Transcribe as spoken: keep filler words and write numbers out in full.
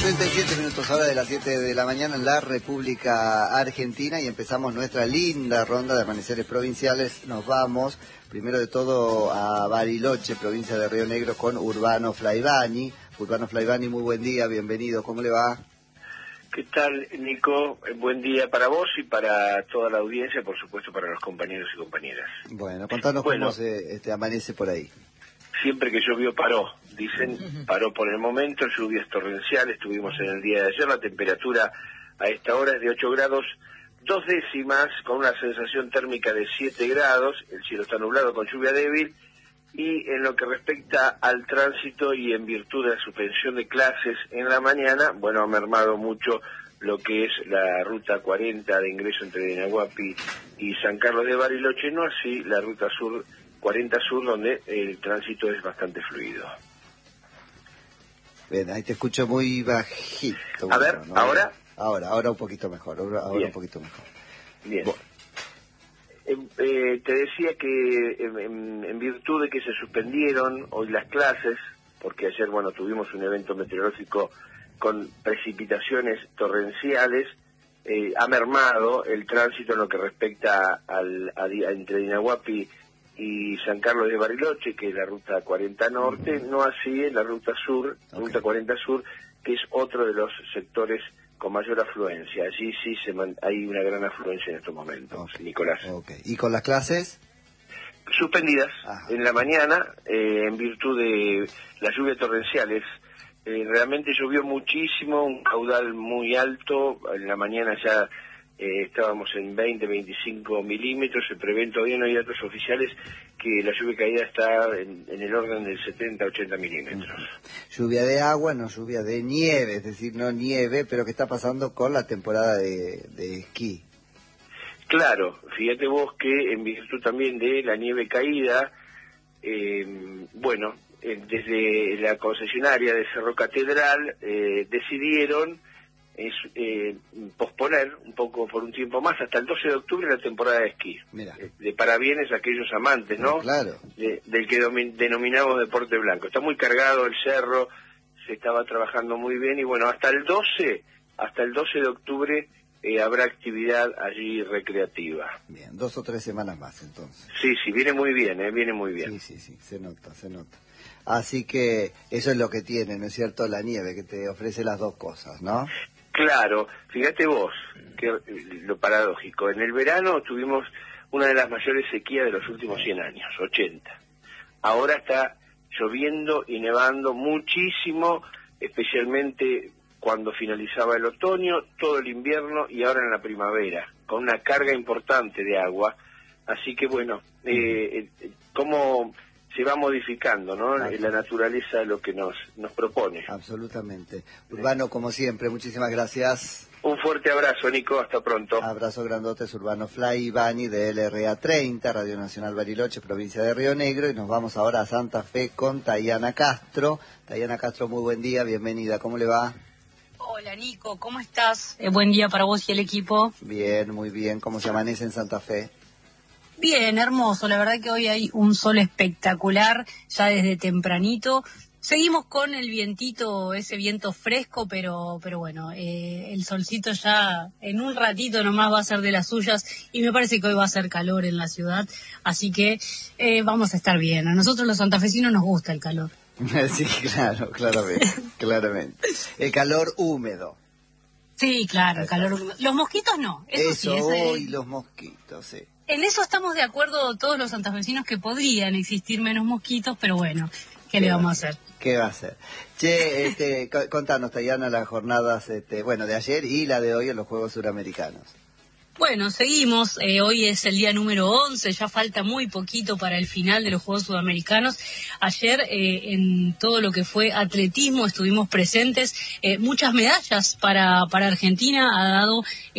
treinta y siete minutos ahora de las siete de la mañana en la República Argentina y empezamos nuestra linda ronda de amaneceres provinciales. Nos vamos, primero de todo, a Bariloche, provincia de Río Negro, con Urbano Flaivani. Urbano Flaivani, muy buen día, bienvenido, ¿cómo le va? ¿Qué tal, Nico? Buen día para vos y para toda la audiencia, por supuesto para los compañeros y compañeras. Bueno, contanos bueno, cómo se este, amanece por ahí. Siempre que llovió paró, dicen, paró por el momento, lluvias torrenciales, tuvimos en el día de ayer, la temperatura a esta hora es de ocho grados, dos décimas, con una sensación térmica de siete grados, el cielo está nublado con lluvia débil, y en lo que respecta al tránsito y en virtud de la suspensión de clases en la mañana, bueno, ha mermado mucho lo que es la ruta cuarenta de ingreso entre Dinahuapi y San Carlos de Bariloche, no así la ruta sur cuarenta Sur, donde el tránsito es bastante fluido. Bien, ahí te escucho muy bajito. A ver, ¿no? ¿ahora? Ahora, ahora un poquito mejor, ahora, ahora un poquito mejor. Bien. Bueno. Eh, eh, te decía que en, en, en virtud de que se suspendieron hoy las clases, porque ayer, bueno, tuvimos un evento meteorológico con precipitaciones torrenciales, eh, ha mermado el tránsito en lo que respecta al, a, a, entre Dinahuapi y San Carlos de Bariloche, que es la ruta cuarenta Norte, uh-huh. No así en la ruta Sur, okay. Ruta cuarenta Sur, que es otro de los sectores con mayor afluencia. Allí sí se man... hay una gran afluencia en estos momentos, okay. Nicolás. Okay. ¿Y con las clases? Suspendidas. Ajá. En la mañana, eh, en virtud de las lluvias torrenciales. Eh, realmente llovió muchísimo, un caudal muy alto. En la mañana ya eh, estábamos en veinte, veinticinco milímetros. Se prevén, todavía no hay datos oficiales, que la lluvia caída está en, en el orden del setenta, ochenta milímetros. Uh-huh. Lluvia de agua, no lluvia de nieve, es decir, no nieve, pero ¿qué está pasando con la temporada de, de esquí? Claro, fíjate vos que en virtud también de la nieve caída, eh, bueno, eh, desde la concesionaria de Cerro Catedral eh, decidieron es eh, posponer un poco por un tiempo más hasta el doce de octubre la temporada de esquí. Mira. Eh, de parabienes a aquellos amantes, ¿no? Claro. De, del que domi- denominamos deporte blanco. Está muy cargado el cerro, se estaba trabajando muy bien y bueno, hasta el doce, hasta el doce de octubre eh, habrá actividad allí recreativa. Bien, dos o tres semanas más entonces. Sí, sí, viene muy bien, eh, viene muy bien. Sí, sí, sí, se nota, se nota. Así que eso es lo que tiene, ¿no es cierto? La nieve, que te ofrece las dos cosas, ¿no? Claro, fíjate vos, que lo paradójico. En el verano tuvimos una de las mayores sequías de los últimos cien años, ochenta. Ahora está lloviendo y nevando muchísimo, especialmente cuando finalizaba el otoño, todo el invierno y ahora en la primavera, con una carga importante de agua. Así que bueno, eh, eh, ¿cómo se va modificando, ¿no? La naturaleza lo que nos nos propone. Absolutamente. Urbano, como siempre, muchísimas gracias. Un fuerte abrazo, Nico, hasta pronto. Abrazo grandote, es Urbano Flaivani de L R A treinta, Radio Nacional Bariloche, provincia de Río Negro, y nos vamos ahora a Santa Fe con Tayana Castro. Tayana Castro, muy buen día, bienvenida, ¿cómo le va? Hola, Nico, ¿cómo estás? Eh, buen día para vos y el equipo. Bien, muy bien, ¿cómo se amanece en Santa Fe? Bien, hermoso, la verdad que hoy hay un sol espectacular, ya desde tempranito. Seguimos con el vientito, ese viento fresco, pero pero bueno, eh, el solcito ya en un ratito nomás va a ser de las suyas y me parece que hoy va a ser calor en la ciudad, así que eh, vamos a estar bien. A nosotros los santafesinos nos gusta el calor. Sí, claro, claramente, claramente. El calor húmedo. Sí, claro, el calor húmedo. Los mosquitos no, eso, eso sí. Eso hoy es... los mosquitos, sí. En eso estamos de acuerdo todos los santafesinos que podrían existir menos mosquitos, pero bueno, ¿qué, ¿Qué le vamos a hacer? ¿Qué va a hacer? Che, este, contanos, Tayana, las jornadas, este, bueno, de ayer y la de hoy en los Juegos Suramericanos. Bueno, seguimos, eh, hoy es el día número once, ya falta muy poquito para el final de los Juegos Sudamericanos. Ayer eh, en todo lo que fue atletismo estuvimos presentes, eh, muchas medallas para, para Argentina, ha dado...